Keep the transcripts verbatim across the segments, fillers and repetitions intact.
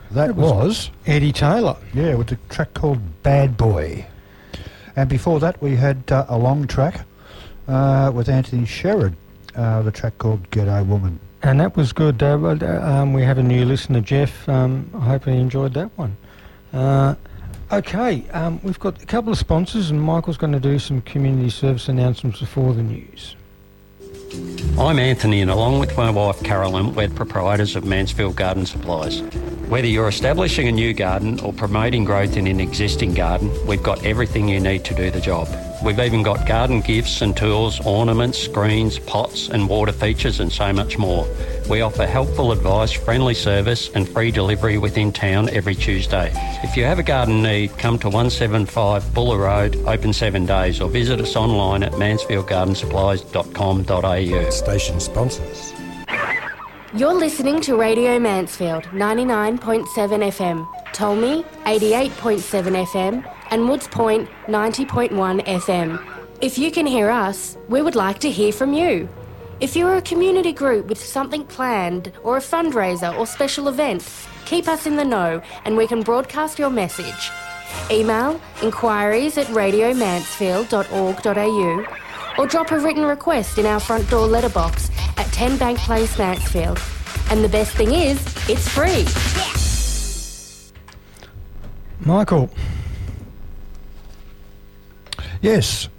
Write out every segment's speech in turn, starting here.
That was, was Eddie Taylor. Yeah, with the track called Bad Boy. And before that we had uh, a long track uh, with Anthony Sherrod, uh, the track called G'day Woman. And that was good. Uh, well, uh, um, we have a new listener, Jeff. Um, I hope he enjoyed that one. Uh, okay, um, we've got a couple of sponsors, and Michael's going to do some community service announcements before the news. I'm Anthony, and along with my wife Carolyn, we're proprietors of Mansfield Garden Supplies. Whether you're establishing a new garden or promoting growth in an existing garden, we've got everything you need to do the job. We've even got garden gifts and tools, ornaments, screens, pots and water features and so much more. We offer helpful advice, friendly service and free delivery within town every Tuesday. If you have a garden need, come to one seventy-five Buller Road, open seven days, or visit us online at mansfield garden supplies dot com dot a u. Station sponsors. You're listening to Radio Mansfield ninety-nine point seven F M, Tolmi eighty-eight point seven F M and Woods Point ninety point one F M. If you can hear us, we would like to hear from you. If you're a community group with something planned or a fundraiser or special event, keep us in the know and we can broadcast your message. Email inquiries at radio mansfield dot org dot a u or drop a written request in our front door letterbox at ten Bank Place, Mansfield. And the best thing is, it's free. Michael. Yes.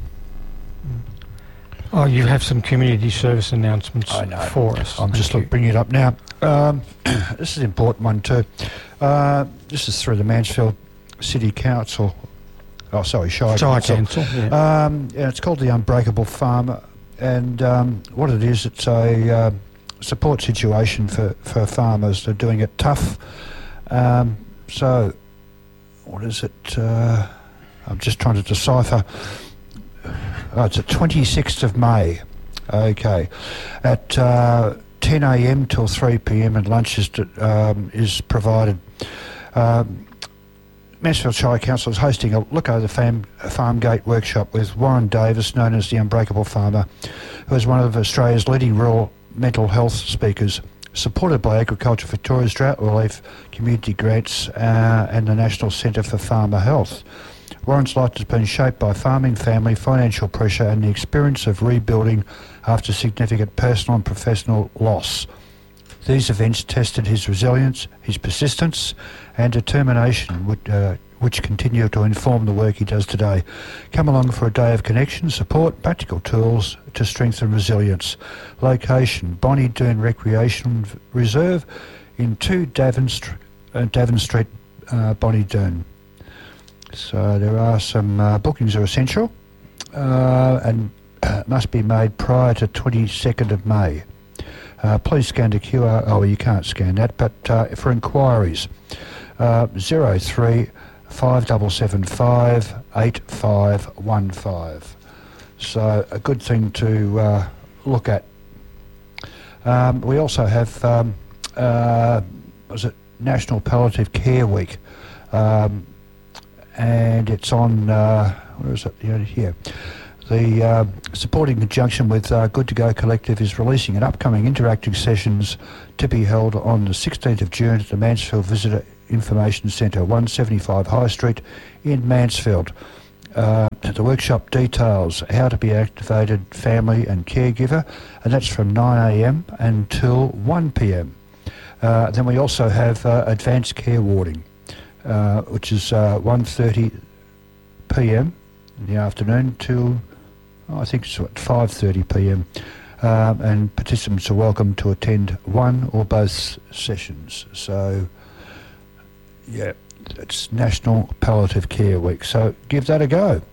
Oh, you have some community service announcements I know. for us. I'm Thank just you. bringing it up now. Um, this is an important one too. Uh, this is through the Mansfield City Council. Oh, sorry, Shire, Shire Council. Council, yeah. Um, yeah, it's called the Unbreakable Farmer, and um, what it is, it's a uh, support situation for, for farmers. They're doing it tough. Um, so, what is it? Uh, I'm just trying to decipher. Oh, it's the twenty-sixth of May. Okay. At uh, ten a m till three p m and lunch is, um, is provided. Um, Mansfield Shire Council is hosting a Look Over the Fam- Farm Gate workshop with Warren Davis, known as the Unbreakable Farmer, who is one of Australia's leading rural mental health speakers, supported by Agriculture Victoria's Drought Relief Community Grants uh, and the National Centre for Farmer Health. Warren's life has been shaped by farming, family, financial pressure and the experience of rebuilding after significant personal and professional loss. These events tested his resilience, his persistence and determination, which, uh, which continue to inform the work he does today. Come along for a day of connection, support, practical tools to strengthen resilience. Location, Bonnie Doon Recreation Reserve in two Davin, St- uh, Davin Street, uh, Bonnie Doon. So there are some uh, bookings are essential uh, and uh, must be made prior to twenty-second of May. Uh, please scan the Q R. Oh, you can't scan that, but uh, for inquiries, uh, zero three five seven seven five eight five one five. So a good thing to uh, look at. Um, we also have um, uh, was it National Palliative Care Week. Um, and it's on, uh, where is it, yeah, here. The uh, supporting conjunction with uh, Good to Go Collective is releasing an upcoming interactive sessions to be held on the sixteenth of June at the Mansfield Visitor Information Centre, one seventy-five High Street in Mansfield. Uh, the workshop details how to be activated family and caregiver, and that's from nine a m until one p m. Uh, then we also have uh, advanced care warding. Uh, which is uh, one thirty p m in the afternoon till, oh, I think it's at five thirty p m Um, and participants are welcome to attend one or both sessions. So, yeah, it's National Palliative Care Week. So give that a go.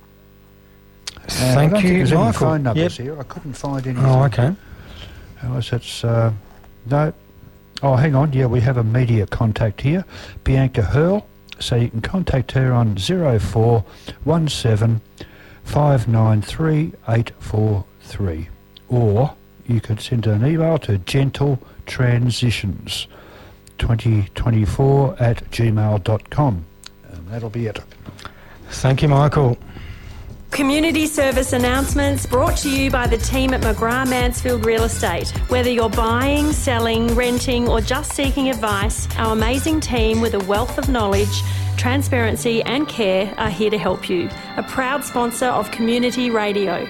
Thank I don't you, think there's any Michael. phone numbers Yep. here. I couldn't find anything. Oh, okay. Else it's, uh, no. Oh, hang on. Yeah, we have a media contact here, Bianca Hurl. So you can contact her on zero four one seven five nine three eight four three. Or you could send her an email to gentle transitions twenty twenty-four at gmail dot com. And that'll be it. Thank you, Michael. Community service announcements brought to you by the team at McGrath Mansfield Real Estate. Whether you're buying, selling, renting or just seeking advice, our amazing team with a wealth of knowledge, transparency and care are here to help you. A proud sponsor of Community Radio.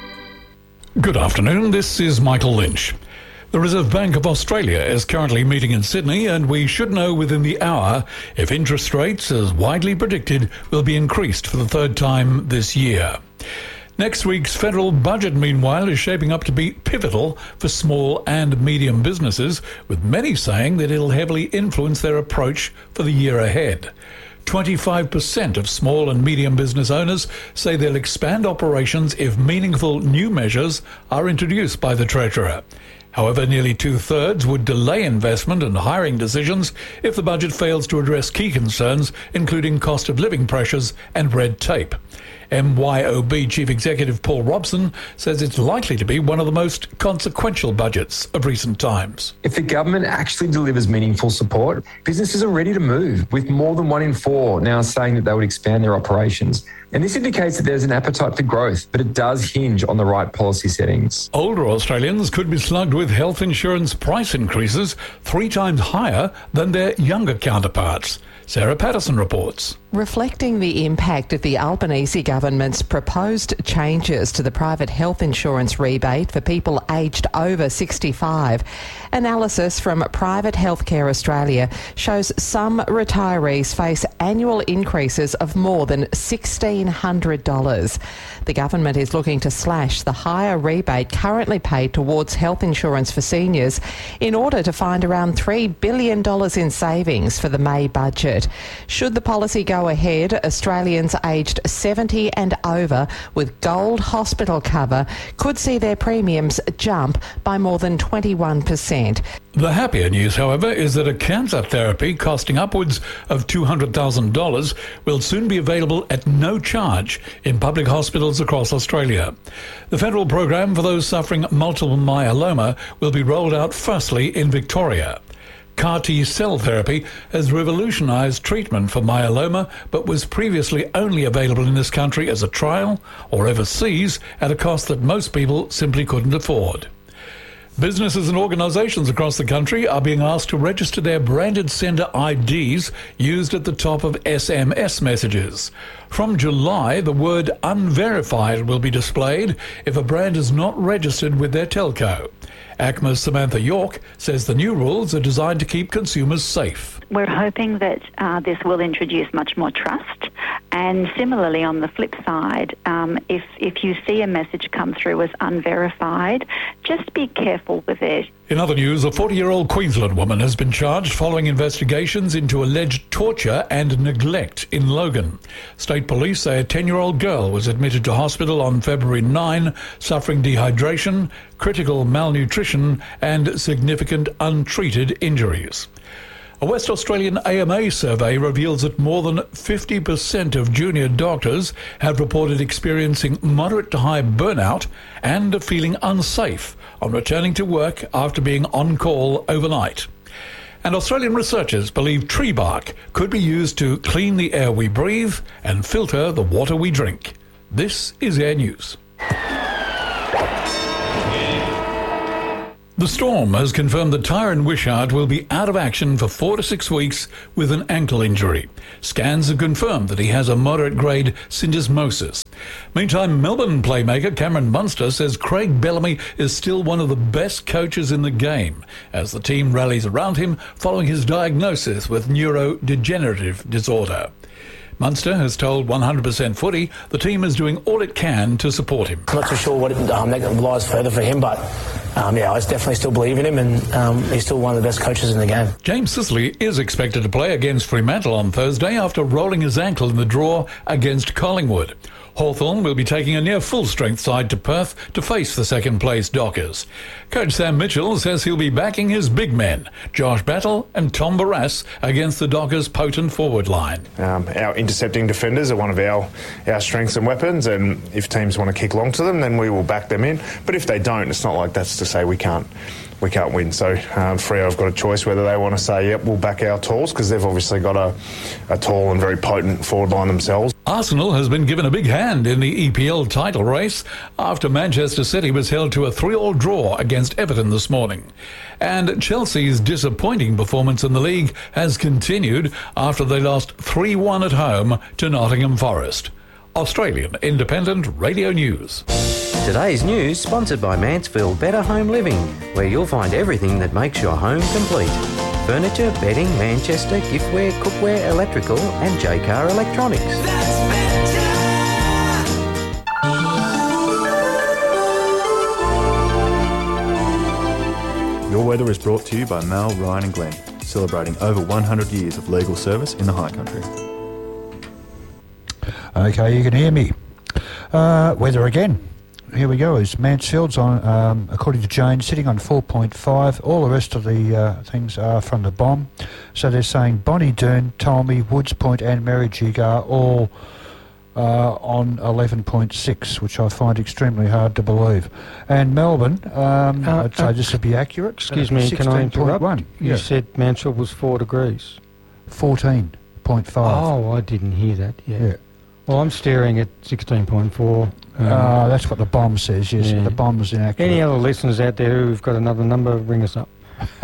Good afternoon, this is Michael Lynch. The Reserve Bank of Australia is currently meeting in Sydney, and we should know within the hour if interest rates, as widely predicted, will be increased for the third time this year. Next week's federal budget, meanwhile, is shaping up to be pivotal for small and medium businesses, with many saying that it'll heavily influence their approach for the year ahead. twenty-five percent of small and medium business owners say they'll expand operations if meaningful new measures are introduced by the Treasurer. However, nearly two-thirds would delay investment and hiring decisions if the budget fails to address key concerns, including cost of living pressures and red tape. M Y O B Chief Executive Paul Robson says it's likely to be one of the most consequential budgets of recent times. If the government actually delivers meaningful support, businesses are ready to move, with more than one in four now saying that they would expand their operations. And this indicates that there's an appetite for growth, but it does hinge on the right policy settings. Older Australians could be slugged with health insurance price increases three times higher than their younger counterparts. Sarah Patterson reports. Reflecting the impact of the Albanese government's proposed changes to the private health insurance rebate for people aged over sixty-five, analysis from Private Healthcare Australia shows some retirees face annual increases of more than sixteen hundred dollars. The government is looking to slash the higher rebate currently paid towards health insurance for seniors in order to find around three billion dollars in savings for the May budget. Should the policy go ahead, Australians aged seventy and over with gold hospital cover could see their premiums jump by more than twenty-one percent. The happier news, however, is that a cancer therapy costing upwards of two hundred thousand dollars will soon be available at no charge in public hospitals across Australia. The federal program for those suffering multiple myeloma will be rolled out firstly in Victoria. C A R T-cell therapy has revolutionised treatment for myeloma, but was previously only available in this country as a trial or overseas at a cost that most people simply couldn't afford. Businesses and organisations across the country are being asked to register their branded sender I Ds used at the top of S M S messages. From July, the word unverified will be displayed if a brand is not registered with their telco. A C M A's Samantha York says the new rules are designed to keep consumers safe. We're hoping that uh, this will introduce much more trust. And similarly, on the flip side, um, if, if you see a message come through as unverified, just be careful with it. In other news, a forty-year-old Queensland woman has been charged following investigations into alleged torture and neglect in Logan. State police say a ten-year-old girl was admitted to hospital on February ninth, suffering dehydration, critical malnutrition and significant untreated injuries. A West Australian A M A survey reveals that more than fifty percent of junior doctors have reported experiencing moderate to high burnout and are feeling unsafe on returning to work after being on call overnight. And Australian researchers believe tree bark could be used to clean the air we breathe and filter the water we drink. This is Air News. The Storm has confirmed that Tyron Wishart will be out of action for four to six weeks with an ankle injury. Scans have confirmed that he has a moderate-grade syndesmosis. Meantime, Melbourne playmaker Cameron Munster says Craig Bellamy is still one of the best coaches in the game as the team rallies around him following his diagnosis with neurodegenerative disorder. Munster has told one hundred percent Footy the team is doing all it can to support him. I'm not too sure what it, um, that lies further for him, but um, yeah, I definitely still believe in him, and um, he's still one of the best coaches in the game. James Sicily is expected to play against Fremantle on Thursday after rolling his ankle in the draw against Collingwood. Hawthorn will be taking a near full-strength side to Perth to face the second-place Dockers. Coach Sam Mitchell says he'll be backing his big men, Josh Battle and Tom Barrass, against the Dockers' potent forward line. Um, our intercepting defenders are one of our, our strengths and weapons, and if teams want to kick long to them, then we will back them in. But if they don't, it's not like that's to say we can't we can't win. So um, Freo have got a choice whether they want to say, yep, we'll back our talls, because they've obviously got a, a tall and very potent forward line themselves. Arsenal has been given a big hand in the E P L title race after Manchester City was held to a three all draw against Everton this morning. And Chelsea's disappointing performance in the league has continued after they lost three one at home to Nottingham Forest. Australian Independent Radio News. Today's news sponsored by Mansfield Better Home Living, where you'll find everything that makes your home complete. Furniture, bedding, Manchester, giftware, cookware, electrical and J-Car Electronics. Your weather is brought to you by Mal, Ryan and Glenn, celebrating over one hundred years of legal service in the High Country. Okay, you can hear me. Uh, weather again. Here we go. Is Mansfield's on, um, according to Jane, sitting on four point five. All the rest of the uh, things are from the bomb. So they're saying Bonnie Doon, Tolmy, Woods Point and Merrijig are all uh, on eleven point six, which I find extremely hard to believe. And Melbourne, um, Uh, I'd say uh, this would be accurate. Excuse me, can I interrupt? You Yeah. said Mansfield was four degrees. fourteen point five. Oh, I didn't hear that. Yeah. Yeah. Well, I'm staring at sixteen point four. Um, Uh, that's what the bomb says, yes. yeah. The bomb's inaccurate. Any other listeners out there who've got another number, ring us up.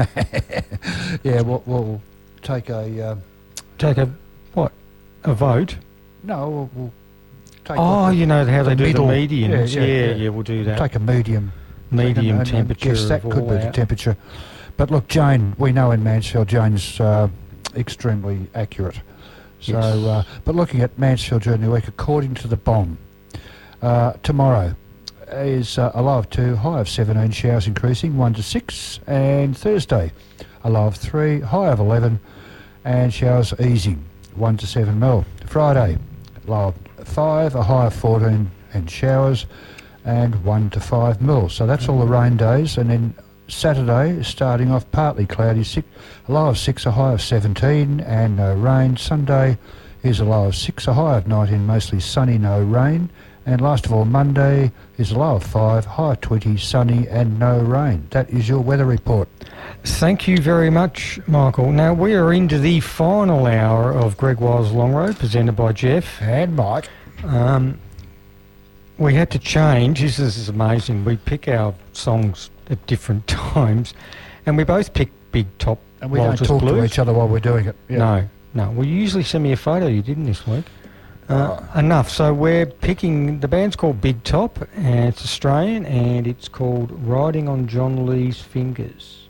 Yeah, we'll, we'll take a... Uh, Take a, what, a vote? no, we'll, we'll take... Oh, the- you know how they the do middle. the medians. Yeah, Yeah, yeah, yeah, yeah. we'll do that. Take a medium. Medium and- and- and temperature guess that of could all be the out. temperature. But look, Jane, we know in Mansfield, Jane's uh, extremely accurate. So, Yes. uh, but looking at Mansfield during the week, according to the bomb, uh, tomorrow is uh, a low of two, high of seventeen, showers increasing, one to six, and Thursday, a low of three, high of eleven, and showers easing, one to seven mil. Friday, low of five, a high of fourteen, and showers, and one to five mil. So that's all the rain days, and then Saturday, starting off partly cloudy, six, a low of six, a high of seventeen, and no rain. Sunday is a low of six, a high of nineteen, mostly sunny, no rain. And last of all, Monday is a low of five, high of twenty, sunny, and no rain. That is your weather report. Thank you very much, Michael. Now, we are into the final hour of Greg Wiles Long Road, presented by Jeff. And Mike. Um, we had to change. This is amazing. We pick our songs at different times, and we both pick Big Top And we Walters don't talk Blues. to each other while we're doing it. Yeah. No, no. Well, you usually send me a photo. You didn't this week. Uh, enough. So we're picking, the band's called Big Top, and it's Australian, and it's called Riding on John Lee's Fingers.